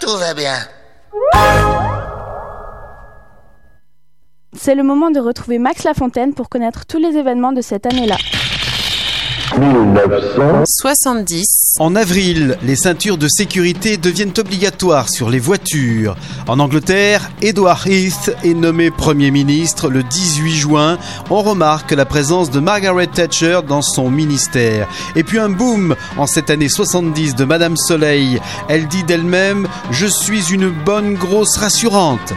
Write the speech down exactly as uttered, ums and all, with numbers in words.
tout va bien. C'est le moment de retrouver Max Lafontaine pour connaître tous les événements de cette année-là. dix-neuf cent soixante-dix. En avril, les ceintures de sécurité deviennent obligatoires sur les voitures. En Angleterre, Edward Heath est nommé Premier ministre le dix-huit juin. On remarque la présence de Margaret Thatcher dans son ministère. Et puis un boom en cette année soixante-dix de Madame Soleil. Elle dit d'elle-même « Je suis une bonne grosse rassurante ».